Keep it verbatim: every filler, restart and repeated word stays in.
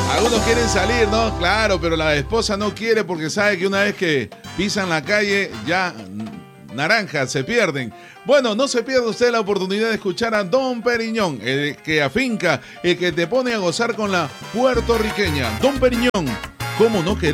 Algunos quieren salir, ¿no? Claro, pero la esposa no quiere porque sabe que una vez que pisan la calle, ya naranjas se pierden. Bueno, no se pierda usted la oportunidad de escuchar a Don Periñón, el que afinca, el que te pone a gozar con la puertorriqueña. Don Periñón, ¿cómo no querer?